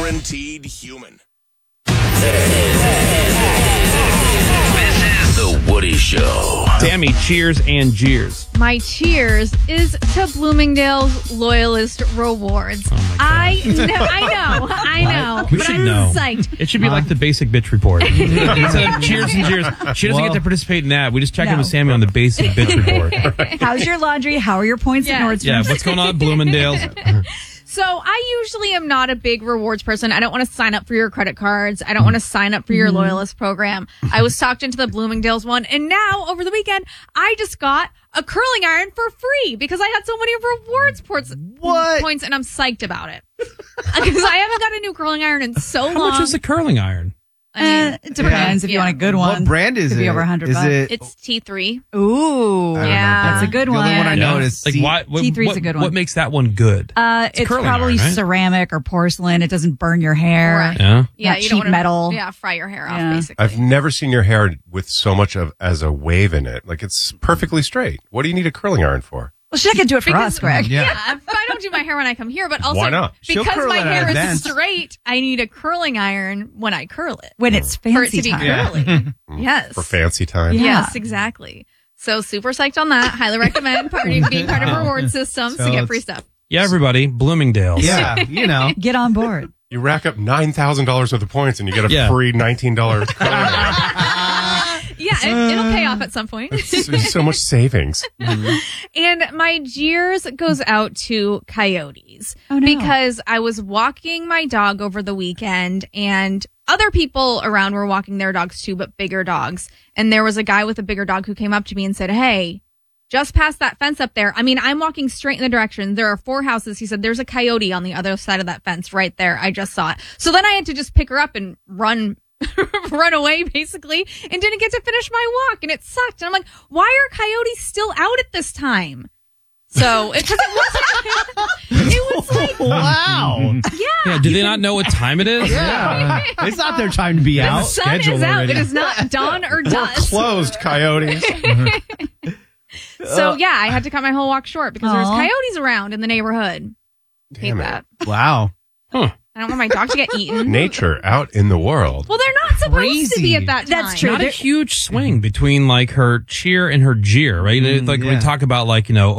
Guaranteed human. This is The Woody Show. Tammy, cheers and jeers. My cheers is to Bloomingdale's Loyalist Rewards. Oh my God. I know. We but should I'm know. psyched. It should be like the basic bitch report. Instead of cheers and jeers, she doesn't get to participate in that. We just check in with Sammy on the basic bitch report. How's your laundry? How are your points at Nordstrom? Yeah, what's going on at Bloomingdale's? So I usually am not a big rewards person. I don't want to sign up for your credit cards. I don't want to sign up for your Loyalist program. I was talked into the Bloomingdale's one. And now, over the weekend, I just got a curling iron for free because I had so many rewards points, and I'm psyched about it. Because I haven't got a new curling iron in so long. How much is a curling iron? It depends if you want a good one. What brand is Could it? be over $100. It's T3. Ooh, I don't know. that's a good The one. only one I know Yeah. is Like what? T3 is a good one. What makes that one good? It's curling probably iron, right? ceramic or porcelain. It doesn't burn your hair. Right. Yeah. Yeah, Not you don't cheap want to metal. fry your hair off, Yeah. basically. I've never seen your hair with so much of as a wave in it. Like it's perfectly straight. What do you need a curling iron for? Well, she can do it for us, Greg. Yeah, but I don't do my hair when I come here, but also Why not? She'll because curl my it at hair is events. straight, I need a curling iron when I curl it. When it's For it fancy to be time. curly. Yes. For fancy time. Yeah. Yes, exactly. So super psyched on that. Highly recommend being part of reward systems to get free stuff. Yeah, everybody, Bloomingdale's. Yeah, you know. Get on board. You rack up $9,000 worth of points and you get a Yeah. free $19 curling iron. Yeah, it'll pay off at some point. So much savings. And my jeers goes out to coyotes. Oh, no. Because I was walking my dog over the weekend and other people around were walking their dogs too, but bigger dogs. And there was a guy with a bigger dog who came up to me and said, "Hey, just past that fence up there." I mean, I'm walking straight in the direction. There are 4 houses. He said, "There's a coyote on the other side of that fence right there. I just saw it." So then I had to just pick her up and run away basically and didn't get to finish my walk and it sucked. And I'm like, why are coyotes still out at this time? So it was like, Wow. Yeah, do they not know what time it is? Yeah. It's not their time to be the out. sun is out. It is not dawn or dusk. Closed, coyotes. So yeah, I had to cut my whole walk short because there's Aw. coyotes around in the neighborhood. Hate Damn it. that. Wow. I don't want my dog to get eaten. Nature out in the world. Well, they're not supposed to be Crazy. at that time. That's true. Not a huge swing between like her cheer and her jeer, right? Like when we yeah. talk about like,